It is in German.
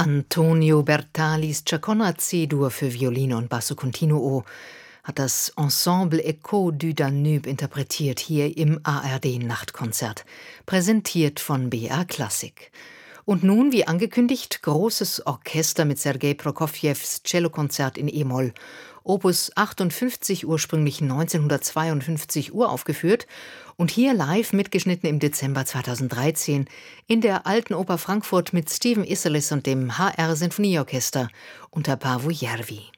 Antonio Bertalis Chaconne C-Dur für Violine und Basso Continuo hat das Ensemble Echo du Danube interpretiert hier im ARD-Nachtkonzert, präsentiert von BR Klassik. Und nun, wie angekündigt, großes Orchester mit Sergei Prokofjews Cellokonzert in E-Moll. Opus 58, ursprünglich 1952 uraufgeführt und hier live mitgeschnitten im Dezember 2013 in der Alten Oper Frankfurt mit Stephen Isserlis und dem HR Sinfonieorchester unter Paavo Järvi.